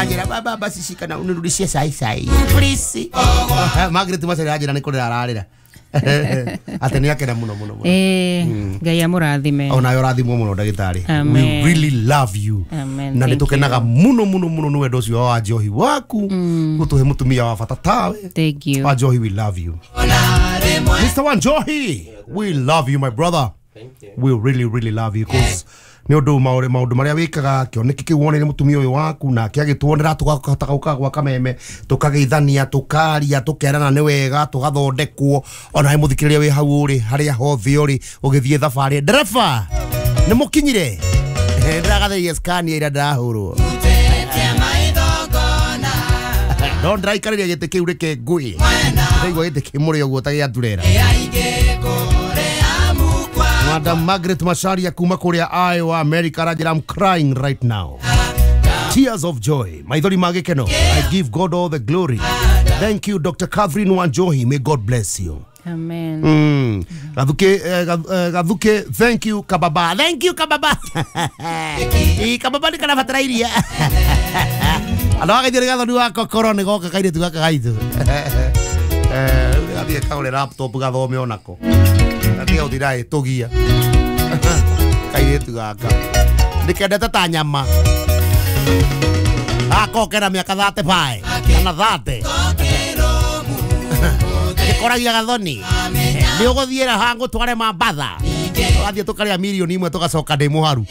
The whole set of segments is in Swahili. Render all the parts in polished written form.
Ajira baba basi shikana unirudishie sai. Please. Margaret Masari ajira nikorera ararira. Atene yake na muno. Ngai amurathime. Ona yo rathimo muno ndagitari. We really love you. Amen. Na nitukenaga muno no wendo ucio wa Njohi waku. Gutuhe mutumia wa bata tawe. Thank you. Wa Njohi, we love you. Mr. Wanjohi, we love you, my brother. Thank you. We really love you because ni undu maundu maria wikaga kioneki ki wone ni mutumia uyu waku na kiagituonera tukahota guka gwa kameme tukageithania tukaria tukerana ni wega tugathondekwo ona muthikiriria wi hau uri haria hothe uri ugithie thabari ndereba ni mukinyire ndagatheria scan ira ndahurwo don't try kariria gite kiu reke ngui ndigwa gite kimuri uguo ta giaturera Madam Margaret Macharia kuma kuria Iowa, America. I'm crying right now. Tears of joy. Maithori magikeno. I give God all the glory. Thank you, Dr. Catherine Wanjohi. May God bless you. Amen. Gaduke, thank you, Kababa. Thank you, Kababa. Kababa ni kana fatrairia. Alo ga dire gathoni wa kokoro ni goka kaire tu gaka gaitu. Athie kaule laptop gathome onako. Atia utirai tugia. Kaire tu gaka. Ndikendete ta nyama. Akokera miaka 35 kana 30. Koragia gathoni. Ni uguthiera hangu tware mambatha. Athie tukaria milioni 1 tugacoka ndi muharu.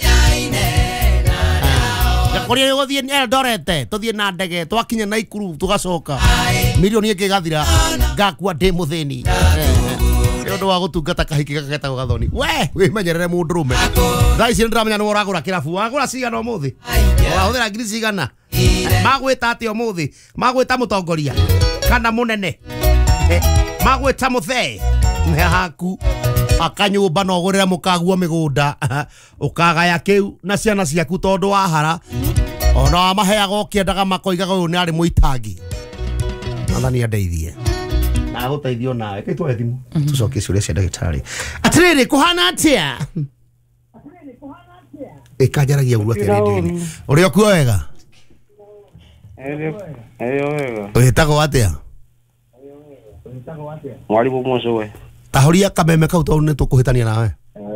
Koria uguthie Eldoret tuthie na ndege twakinya Naikuru tugacoka. Milioni ingi gathira ngakua ndi muthini. Ndio wa gutungata kahiki gaketa gathoni. We menyerere mundurume. Thaici ndramenya no uragura kirabu wagura cigana umuthi. Wahuthira ngiri cigana. Magwita ati umuthi. Magwita mutongoria kana munene. Magwita muthe. Ne haku akanyumba no gurira mukagua migunda. Ukagaya kiu na ciana ciaku tondu wa hara. Ona maheaga ukiendaga makoigaga uyu ni ari muitangi. Nathani andeithie. Na guteithio nawe ke twa thimu tucoke ciuria cia ndagitari atiriri kuhana atia ikajaragia uru atia radio uri okuo wega wega wetagwo atia mwarimu mucowe tahoria kameme kau tondũ nĩ tũkũhĩtania nawe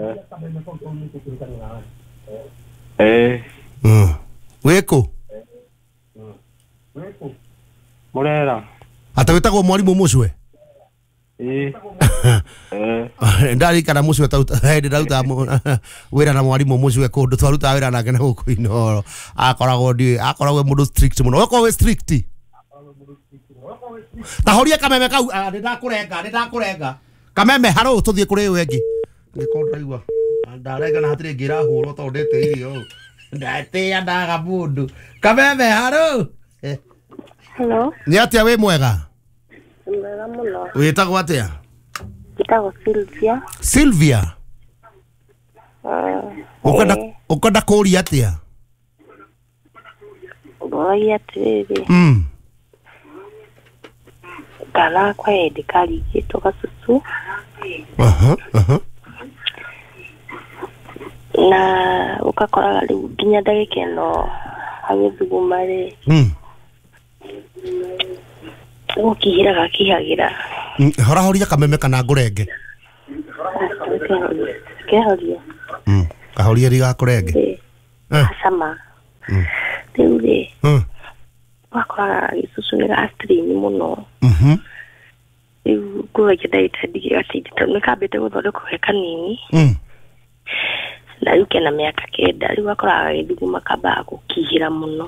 wĩkũ Murera ata wĩtagwo mwarimũ mũcwe ndarikana mũcwe ndĩraruta wĩra na mwarimũ mũcwe kũndũ twarutaga wĩra nake na gũkũ Inooro akoragwo mũndũ strict mũno ũkorwo wĩ strict tahoria kameme kau ndĩndakũrenga kameme harũ tũthiĩ kũrĩ ũyũ ĩngĩ ngĩkorwo ndaigua ndarenga na hatirĩ ĩngĩ ĩrahũrwo tondũ ndĩtĩirio ndatĩa ndaga mũndũ kameme harũ Hello. Ni atia we mwega? Mwega muno. Wĩtagwo atia? Ngĩtagwo Sylvia. Sylvia. Ukenda kũria atia? Ngoria atĩrĩrĩ. Kana kwa edikari gĩtwo Gasusu. Na ukakoraga rĩu nginya ndagĩka ĩno agĩthuguma rĩ. Ukihira gakihagira. Horahoria kameme kana ngurenge. Kehoria. Kahoria riga kurenge. Sama. Rĩu wakoraga gĩcucu nĩ gastrini mũno. Rĩu kuga ndagĩtarĩ gĩgatindĩta nĩkambĩte gũthondeka he kanini. Na rĩu kena mĩaka 9 rĩu wakoraga gĩthuguma kambaga gũkihira mũno.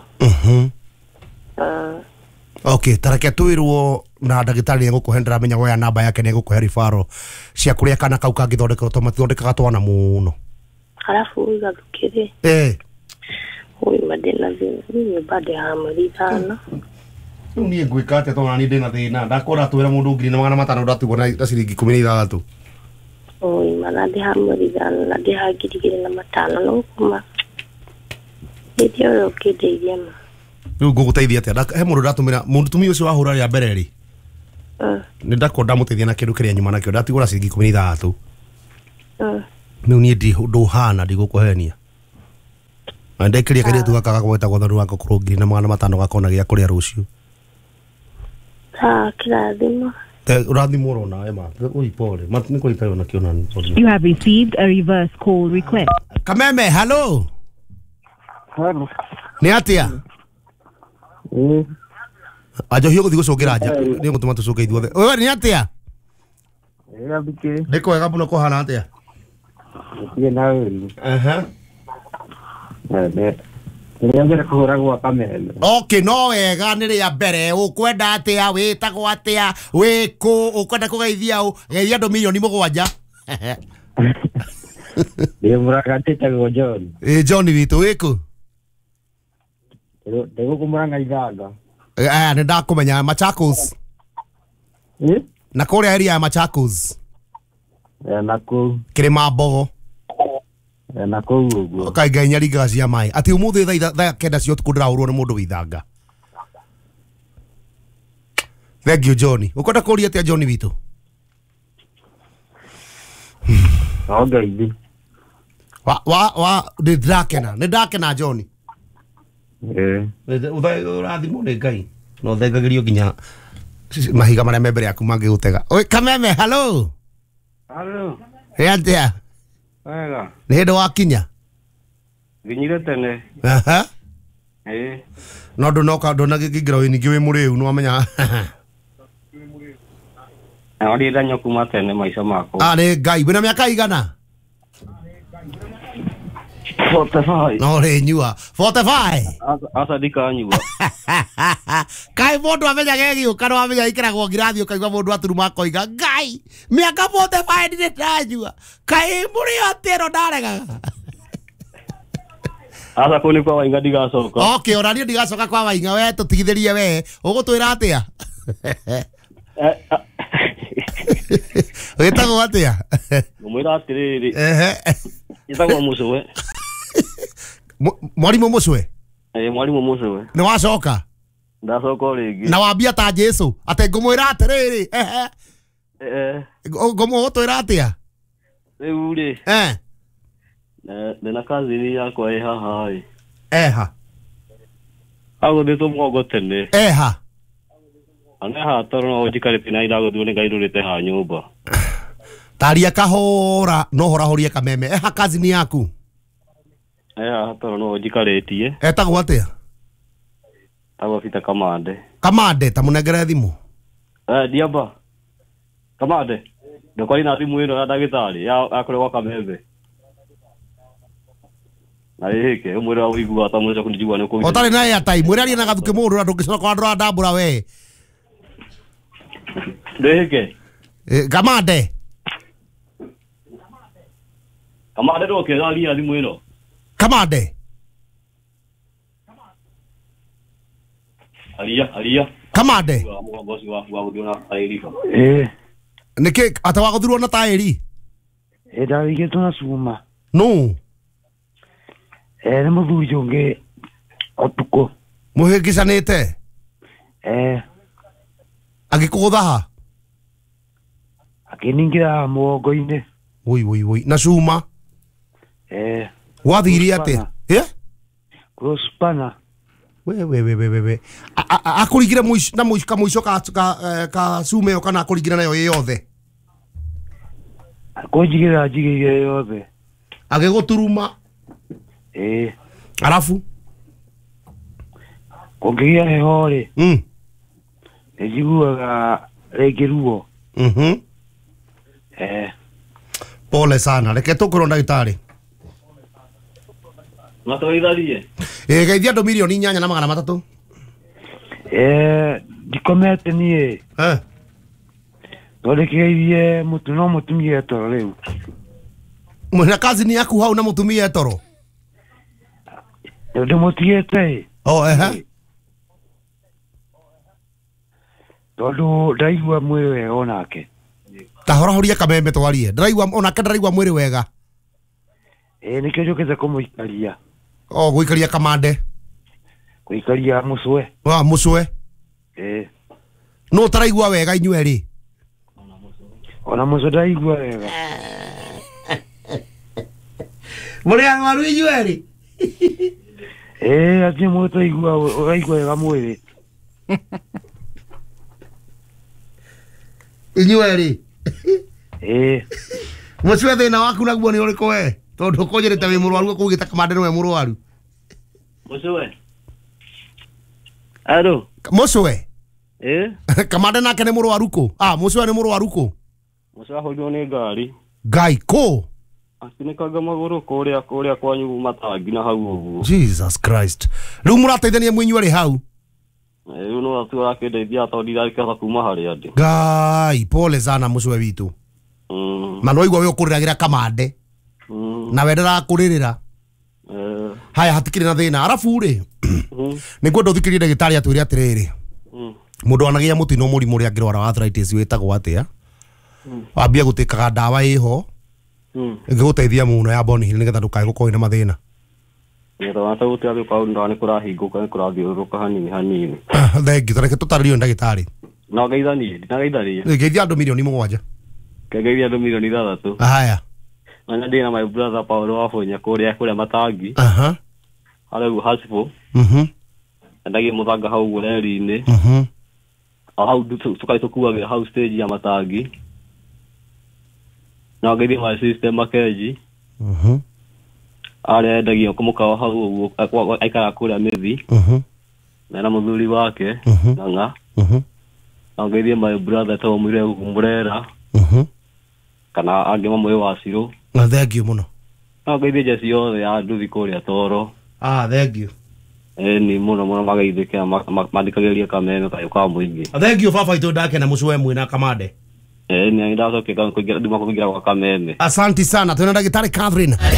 Okay, tareke tuirwo na ndagitari ngũkũhe ndĩramenya woya namba yake nĩ ngũkũhe referral cia kũrĩa kana kau kangĩthondeka tũmathondekaga twana mũno. Halafu igathukire. Oi madena zini bade hamarithana. Niĩ ngwĩka atĩa tondũ nani ndĩna thĩna ndakũra twĩra mũndũ 500 ndatigwo na ciringi 16. Oi manade hamarithana na ndihagirigire na matano no kuma. Ndio ũkĩndeithia ma. Rĩu ngũgũteithia atĩa? He mũndũ ndatũmĩra mũtumia ũcio wahũra rĩa mbere rĩ. Nĩ ndakorwo ndamũteithia na kĩndũ kĩrĩa nyuma nakĩo ndatigũra ciringi 16. Rĩu niĩ ndũhana ndigũkũhenia. Ndekĩria kaire tu gakaga gweta gotharu wako kurungiri na mwana matano gakona gya kuria rucio. Kirathimo. Urathimo urona ema. Ui pole. Ni kuitayo na kiona. You have received a reverse call request. Kameme, hello. Hello. Ni atia? Ajo hiyo guthi gucukira nja. Ni gutuma tucuke ithuothe. Owe ni atia? Bike. Ndiko wega muno kuhana atia? Tie na wewe. Nĩambere kũhũra gwa kameme. Okay, no wega nĩ rĩa mbere ũkwenda atia wĩtagwo atia wĩkũ ũkwenda kũgeithia geithia andũ milioni 7. Ndĩ Mũranga ndĩtagwo John. John witũ wĩkũ? Ndĩgũkũ Mũranga Ithanga. Nĩ ndakũmenya Machakos. Na kũrĩa area ya Machakos. Nakũu. Kĩrĩma Mbogo. Nakũu ũguo. Kai Ngai nyaringaga cia maĩ. Ati ũmũthĩ thaa 9 cia ũtukũ ndĩrahũrwo nĩ mũndũ wĩthanga. Thank you John. Ũkwenda kũria atia John witũ? No ngeithi. Nĩ ndakena John. Ũrathimwo nĩ Ngai. No thengagĩrio nginya mahiga marĩa me mbere yaku mangĩgũtega. Oi Kameme, hello. Hello. Atia? Wega. Nĩ hĩndĩ wakinya? Nginyire tene. No ndũna gĩkĩingĩra wĩ ningĩ wĩ mũrĩu nĩ wamenya. Nĩ ndanyo kuma tene maica makwa. Nĩ Ngai. Wĩna mĩaka igana? 45. No rĩ nyua. 45? Asa ndikanyua. Kai mũndũ amenyaga gĩgĩũka no amenya ikĩragwo ngirathi ũkaigua mũndũ aturuma akoiga Ngai mĩaka 45 ndirĩ ndanyua. Kai mũrĩ atĩa no ndaregaga. Asa kũni kwa Wainga ndigacoka. Okay, ona niĩ ndigacoka kwa Wainga we tũtigithĩrie we. Ũgũtwĩra atĩa? Wĩtagwo atĩa? Ngũmwĩra atĩrĩrĩ. Njĩtagwo Mũcũwe. Mwarimũ Mũcũwe? Mwarimũ Mũcũwe. Nĩ wacoka? Ndacoka rĩngĩ. Na wambia ta Jesu atĩ ngũmwĩra atĩrĩrĩ. Ngũmwĩra atĩa? Rĩu rĩ. Ndĩna kazi yakwa ĩ haha ĩ. Eha. Agũthĩtwo mũgongo tene. Eha. Aneha toro no njikarĩte na iragũthwo nĩ Ngai ndũrĩte ha nyũmba. Taria kahora no horahorie Kameme. Eha kazi ni yaku? Eha toro no njikarĩtie. Etagwo atĩa? Tagwo Peter Kamande. Kamande ta mũnengere thimũ. Diamba. Kamande. Ndũkori na thimũ ĩno ya ndagĩtarĩ ya kũrĩa gwa Kameme. Na hĩke ũmwĩra wa ũigua ta mũndũ kũnjigua nĩ kũigua. Ũtarĩ na airtime mwĩra arie na gathuke mũndũ na ndũngĩcoka andũ ndambũra we. Ndĩhĩke. Kamande. Kamande ndũkĩra aria thimũ ĩno. Kamande. Aria. Kamande. Bosi wa gũthiĩ na taĩri. Nĩkĩ atawagũthirwo na taĩri? Ndarigĩtwo na cuma. No. Nĩ mũthuri ũngĩ ũtukũ. Mũhĩngĩcanĩte? Agĩkũgũtha ha? Akĩningĩra mũgongo-inĩ. Woi. Na cuma? Wathiire atĩa? Crosspanner. We. Akũringire na kamũico ka cuma ĩyo kana akũringire nayo ĩyothe? Akũnjigĩra njigĩire yothe. Agĩgũturuma? Arafu? Kũngĩgĩa heho rĩ. Nĩnjiguaga rĩngĩ ruo. Pole sana. Reke tũkũrwo ndagĩtarĩ. Matũgeitharie. Geithia andũ milioni 8,300. Ndikomete niĩ. Tondũ kĩgeithie no mũtumia toro rĩu. Mwĩna kazi ni yaku hau na mũtumia toro? Ndĩmũtigĩte. Tondũ ndaigua mwĩrĩ wega onake. Ta horahoria Kameme twarie. Onake ndaraigua mwĩrĩ wega. Nĩkĩo njũkĩte kũmũikaria. Gũikaria Kamande? Gũikaria Mũcũwe. Mũcũwe? No ũtaraigua wega inyuerĩ? Ona Mũcũwe ndaigua wega. Mũrĩ arwaru inyuerĩ? Atie mũtaigua ũraigua wega mwĩrĩ. Inyuerĩ. Mũcwe thĩna waku naguo nĩ ũrĩkũ we? Tondũ ũkonjerete wĩ mũrwaru ũkugĩta Kamande nĩwe mũrwaru. Mũcwe. Alo. Mũcwe. Kamande nake nĩ mũrwaru kũ? Mũcwe nĩ mũrwaru kũ? Mũcwe ahoirwo nĩ ngari. Ngai kũ? Akinĩkanga magũrũ kũrĩa kwanyu matangi na hau ũguo. Jesus Christ. Rĩu mũrateithania mwinyuerĩ hau? Rĩu no atu arakĩndeithia tondũ ndirarĩkĩhota kuma harĩa ndĩ. Ngai, pole sana mũcwe witũ. Na no igua we ũkũrĩragĩra Kamande. Na we ndarakũrĩrĩra. Haya hatikĩrĩ na thĩna. Arabu rĩ, nĩngwenda ũthikĩrĩrie ndagĩtarĩ atwĩre atĩrĩrĩ. Mũndũ anagĩa mũtino mũrimũ ũrĩa angĩrwara wa arthritis wĩtagwo atĩa? Wambia gũtĩkaga ndawa ĩho. Ĩngĩgũteithia mũno ya Boni Hill nĩgetha ndũkae gũkorwo na mathĩna. Nĩgetha wata gũtĩa gũkorwo nĩ kũrahingũka nĩ kũrathiũrũrũka hanini hanini. Thengiũ, tareke tũtarĩrio ndagĩtarĩ. No geitharia. Geithia andũ milioni 7. Geithia andũ milioni 6. Haya. Na ndĩ na my brother Paulo Wabonya kũrĩa matangi. Harĩa Haspo. Ndagi mũthanga hau gũreri-inĩ. Hau tukai tukuagĩra hau stage ya matangi. Na geithia my sister Makeji. Arĩa ndagi kũmũkawa hau ũguo aikara kũrĩa Mithi. Na mũthuri wake Ng'ang'a. Na geithia my brother Tomire Murera. Kana angĩ mamwe Wacirũ. Na thengiũ mũno. Na geithia jeci yothe ya nduthi kũrĩa Toro. Thengiũ. Ni mũno magaithĩkĩra mandĩkagĩria kameme kayo ka mũingĩ. Thengiũ baba itũ ndakena mũcwe mwĩna Kamande. Ni ndacokeka kũingĩra kwa kameme. Asante sana. Twĩna ndagĩtarĩ Catherine.